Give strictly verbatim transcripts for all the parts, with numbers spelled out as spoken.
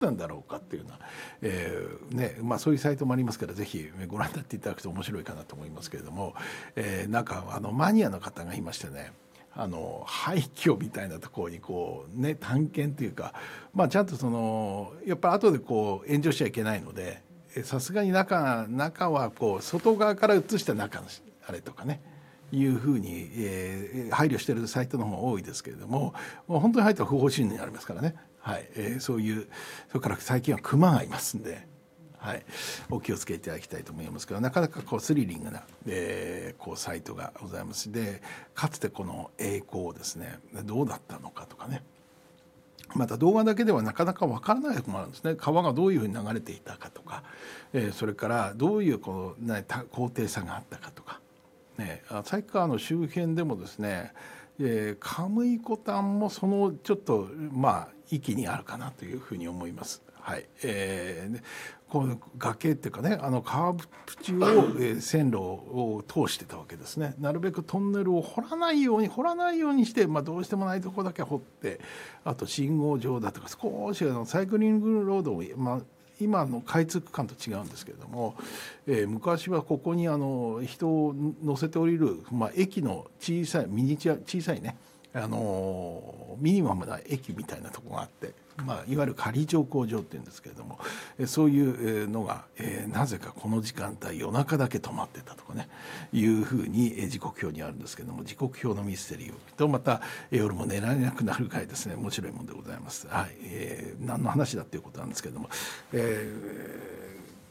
なんだろうかっていうような、えーねまあ、そういうサイトもありますから、ぜひご覧になっていただくと面白いかなと思いますけれども、えーなんかあのマニアの方がいましてね、あの廃墟みたいなところにこうね探検というか、まあ、ちゃんとそのやっぱ後でこう炎上しちゃいけないので、さすがに中中はこう外側から映した中のあれとかねいうふうに、えー配慮しているサイトの方が多いですけれども、もう本当に入ったら不法侵入になりますからね、はいえーそういう、それから最近はクマがいますんで。はい、お気をつけいただきたいと思いますけど、なかなかこうスリリングな、えーこうサイトがございますで、かつてこの栄光をですねどうだったのかとかね、また動画だけではなかなかわからないところもあるんですね。川がどういうふうに流れていたかとか、えーそれからどういうこう、ね、た高低差があったかとか、ね、旭川の周辺でもですね、えー、カムイコタンもそのちょっとまあ域にあるかなというふうに思います。はいえー、でこの崖っていうかね、あの川淵を、えー線路を通してたわけですね。なるべくトンネルを掘らないように掘らないようにして、まあ、どうしてもないところだけ掘って、あと信号場だとか少しあのサイクリングロードを、まあ今の開通区間と違うんですけれども、えー、昔はここにあの人を乗せて降りる、まあ、駅の小さいミニチュア小さいね、あのミニマムな駅みたいなところがあって、まあ、いわゆる仮乗降場っていうんですけれども、えーそういうのが、えーなぜかこの時間帯夜中だけ止まってたとかねいうふうに、えー時刻表にあるんですけれども、時刻表のミステリーとまた、えー夜も寝られなくなるぐらいですね面白いもんでございます。はいえー何の話だっていうことなんですけれども、えー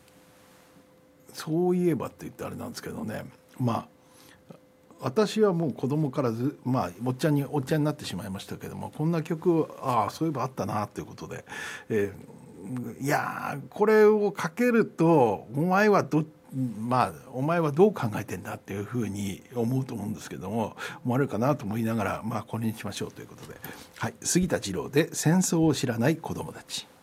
そういえばって言ってあれなんですけどね、まあ私はもう子供からず、まあ、おっちゃんにおっちゃんになってしまいましたけども、こんな曲ああそういえばあったなということで、えーいやーこれをかけるとお前はどまあお前はどう考えてんだっていうふうに思うと思うんですけども、思われるかなと思いながら、まあこれにしましょうということで、はい、杉田次郎で「戦争を知らない子供たち」。